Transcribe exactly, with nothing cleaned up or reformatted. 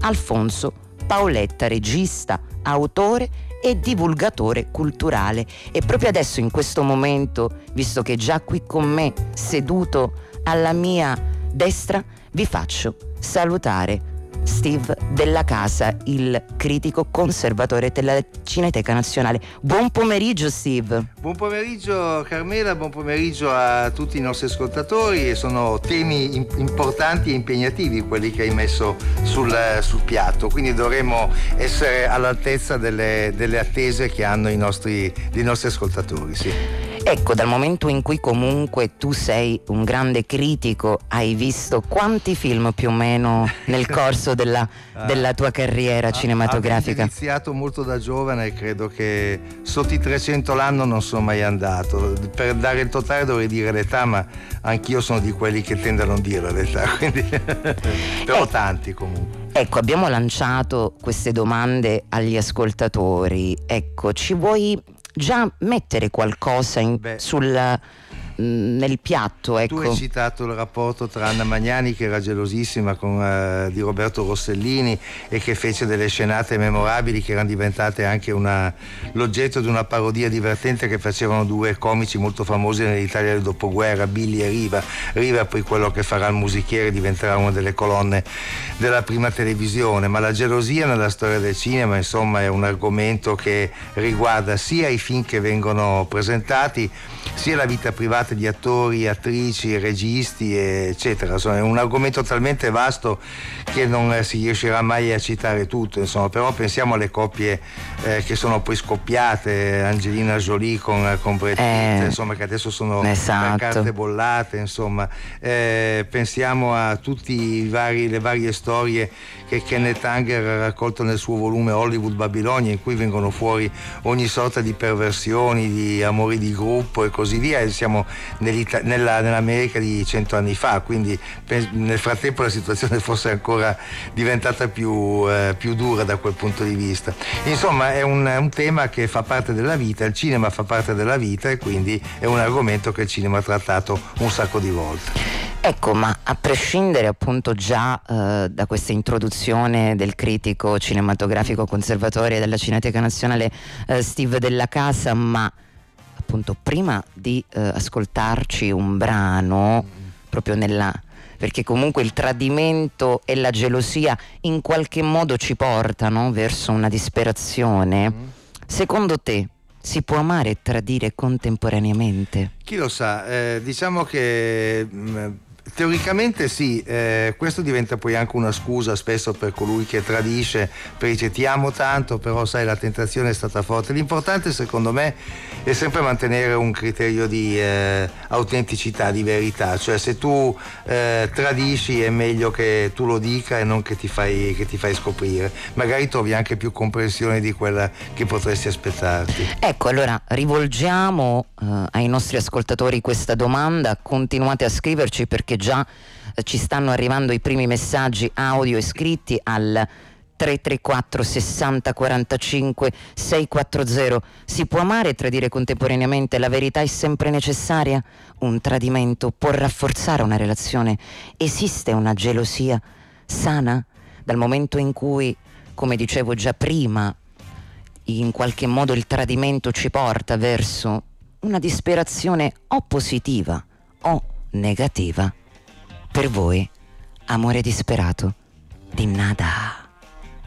Alfonso Paoletta, regista, autore e divulgatore culturale. E proprio adesso, in questo momento, visto che è già qui con me, seduto alla mia destra, vi faccio salutare Steve Della Casa, il critico conservatore della Cineteca Nazionale. Buon pomeriggio Steve. Buon pomeriggio Carmela, buon pomeriggio a tutti i nostri ascoltatori. Sono temi importanti e impegnativi quelli che hai messo sul, sul piatto, quindi dovremo essere all'altezza delle, delle attese che hanno i nostri, i nostri ascoltatori, sì. Ecco, dal momento in cui comunque tu sei un grande critico, hai visto quanti film più o meno nel corso della, della tua carriera cinematografica? Ho iniziato molto da giovane e credo che sotto i trecento l'anno non sono mai andato. Per dare il totale dovrei dire l'età, ma anch'io sono di quelli che tendono a non dire l'età, quindi però eh. tanti comunque. Ecco, abbiamo lanciato queste domande agli ascoltatori. Ecco, ci vuoi già mettere qualcosa in, sul, mh, nel piatto, ecco. Tu hai citato il rapporto tra Anna Magnani, che era gelosissima con, uh, di Roberto Rossellini, e che fece delle scenate memorabili che erano diventate anche una, l'oggetto di una parodia divertente che facevano due comici molto famosi nell'Italia del dopoguerra, Billy e Riva. Riva poi quello che farà il musichiere, diventerà una delle colonne della prima televisione. Ma la gelosia nella storia del cinema, insomma, è un argomento che riguarda sia i film che vengono presentati, sia la vita privata di attori, attrici, registi, eccetera. Insomma, è un argomento talmente vasto che non si riuscirà mai a citare tutto, insomma. Però pensiamo alle coppie eh, che sono poi scoppiate, Angelina Jolie con, con Brad Pitt, eh, insomma, che adesso sono esatto. per carte bollate, insomma. Eh, pensiamo a tutte le varie storie che Kenneth Anger ha raccolto nel suo volume Hollywood Babilonia, in cui vengono fuori ogni sorta di perversioni, di amori di gruppo e così via, e siamo nella, nell'America di cento anni fa, quindi nel frattempo la situazione forse è ancora diventata più, eh, più dura da quel punto di vista. Insomma, è un, un tema che fa parte della vita, il cinema fa parte della vita, e quindi è un argomento che il cinema ha trattato un sacco di volte. Ecco, ma a prescindere appunto già eh, da questa introduzione del critico cinematografico conservatore della Cineteca Nazionale eh, Steve Della Casa, ma appunto prima di eh, ascoltarci un brano proprio nella, perché comunque il tradimento e la gelosia in qualche modo ci portano verso una disperazione, mm. secondo te si può amare e tradire contemporaneamente? Chi lo sa, eh, diciamo che mh, teoricamente sì, eh, questo diventa poi anche una scusa spesso per colui che tradisce, perché dice ti amo tanto, però sai la tentazione è stata forte. L'importante secondo me è sempre mantenere un criterio di eh, autenticità, di verità, cioè se tu eh, tradisci è meglio che tu lo dica e non che ti fai, che ti fai scoprire, magari trovi anche più comprensione di quella che potresti aspettarti. Ecco, allora rivolgiamo eh, ai nostri ascoltatori questa domanda, continuate a scriverci perché già eh, ci stanno arrivando i primi messaggi audio e scritti al tre tre quattro sessanta quarantacinque seicentoquaranta. Si può amare e tradire contemporaneamente? La verità è sempre necessaria? Un tradimento può rafforzare una relazione? Esiste una gelosia sana? Dal momento in cui, come dicevo già prima, in qualche modo il tradimento ci porta verso una disperazione o positiva o negativa. Per voi, amore disperato di nada.